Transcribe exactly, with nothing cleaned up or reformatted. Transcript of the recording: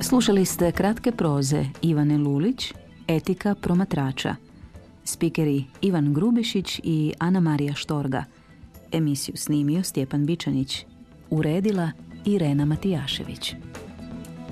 Slušali ste kratke proze Ivane Lulić, Etika promatrača. Spikeri Ivan Grubišić i Ana Marija Štorga. Emisiju snimio Stjepan Bičanić. Uredila Irena Matijašević.